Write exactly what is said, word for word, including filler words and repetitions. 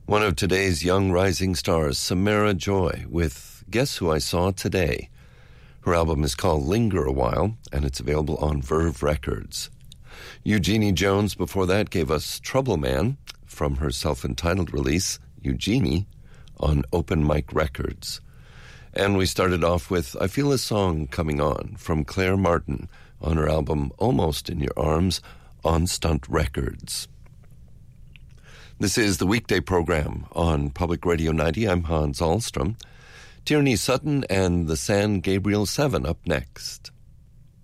One of today's young rising stars, Samara Joy, with Guess Who I Saw Today. Her album is called Linger a While, and it's available on Verve Records. Eugenie Jones before that gave us Trouble Man from her self-entitled release, Eugenie, on Open Mic Records. And we started off with I Feel a Song Coming On from Claire Martin on her album Almost in Your Arms on Stunt Records. This is the weekday program on Public Radio ninety. I'm Hans Ahlstrom. Tierney Sutton and the San Gabriel Seven up next.